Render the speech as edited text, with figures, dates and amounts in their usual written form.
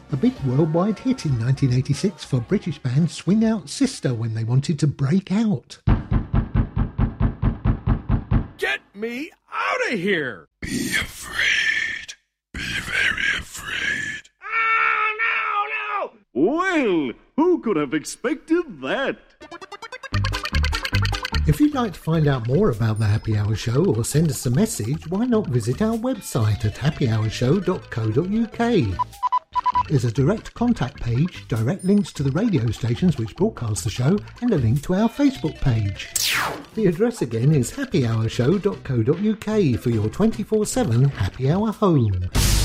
A big worldwide hit in 1986 for British band Swing Out Sister when they wanted to break out. Get me out of here! Be afraid. Be very afraid. Oh, no, no! Well, who could have expected that? If you'd like to find out more about The Happy Hour Show or send us a message, why not visit our website at happyhourshow.co.uk. There's a direct contact page, direct links to the radio stations which broadcast the show, and a link to our Facebook page. The address again is happyhourshow.co.uk for your 24/7 happy hour home.